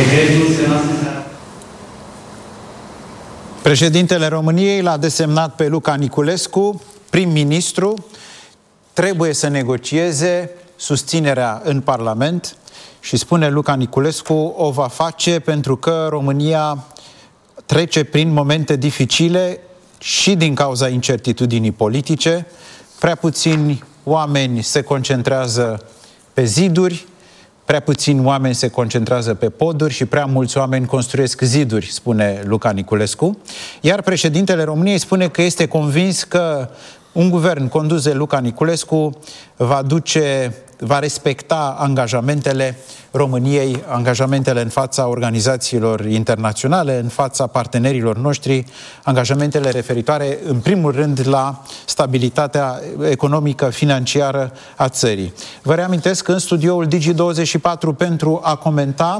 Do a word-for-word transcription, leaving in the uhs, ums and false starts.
Președintele României l-a desemnat pe Luca Niculescu prim-ministru. Trebuie să negocieze susținerea în Parlament și spune Luca Niculescu o va face pentru că România trece prin momente dificile și din cauza incertitudinii politice. Prea puțini oameni se concentrează pe ziduri, prea puțini oameni se concentrează pe poduri și prea mulți oameni construiesc ziduri, spune Luca Niculescu. Iar președintele României spune că este convins că un guvern condus de Luca Niculescu va duce, va respecta angajamentele României, angajamentele în fața organizațiilor internaționale, în fața partenerilor noștri, angajamentele referitoare, în primul rând, la stabilitatea economică, financiară a țării. Vă reamintesc că în studioul Digi douăzeci și patru pentru a comenta